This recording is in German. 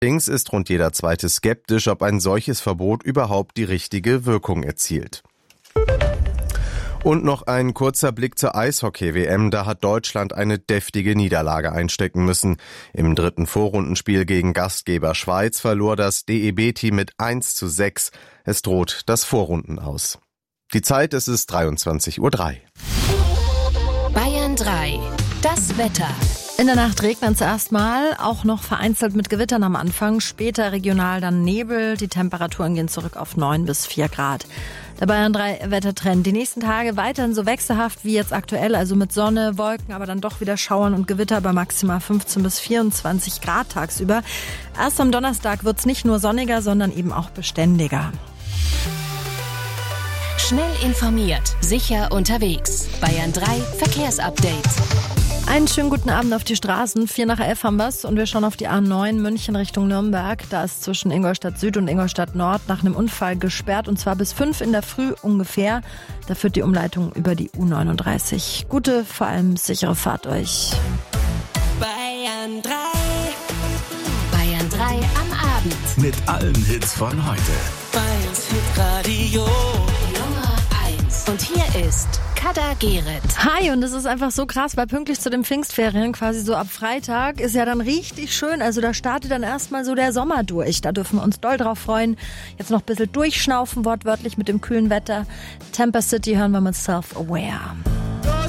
Allerdings ist rund jeder Zweite skeptisch, ob ein solches Verbot überhaupt die richtige Wirkung erzielt. Und noch ein kurzer Blick zur Eishockey-WM. Da hat Deutschland eine deftige Niederlage einstecken müssen. Im dritten Vorrundenspiel gegen Gastgeber Schweiz verlor das DEB-Team mit 1:6. Es droht das Vorrundenaus. Die Zeit, es ist 23:03 Uhr. Bayern 3, das Wetter. In der Nacht regnet es erstmal, auch noch vereinzelt mit Gewittern am Anfang, später regional dann Nebel. Die Temperaturen gehen zurück auf 9 bis 4 Grad. Der Bayern 3 Wettertrend. Die nächsten Tage weiterhin so wechselhaft wie jetzt aktuell, also mit Sonne, Wolken, aber dann doch wieder Schauern und Gewitter bei maximal 15 bis 24 Grad tagsüber. Erst am Donnerstag wird es nicht nur sonniger, sondern eben auch beständiger. Schnell informiert, sicher unterwegs. Bayern 3 Verkehrsupdate. Einen schönen guten Abend auf die Straßen. 4 nach 11 haben wir's und wir schauen auf die A9 München Richtung Nürnberg. Da ist zwischen Ingolstadt Süd und Ingolstadt Nord nach einem Unfall gesperrt und zwar bis 5 in der Früh ungefähr. Da führt die Umleitung über die U39. Gute, vor allem sichere Fahrt euch. Bayern 3. Bayern 3 am Abend. Mit allen Hits von heute. Bayerns Hitradio Nummer 1. Und hier ist Kader Gerrit. Hi, und es ist einfach so krass, weil pünktlich zu den Pfingstferien, quasi so ab Freitag, ist ja dann richtig schön. Also da startet dann erstmal so der Sommer durch. Da dürfen wir uns doll drauf freuen. Jetzt noch ein bisschen durchschnaufen, wortwörtlich mit dem kühlen Wetter. Tampa City hören wir mit Self-Aware.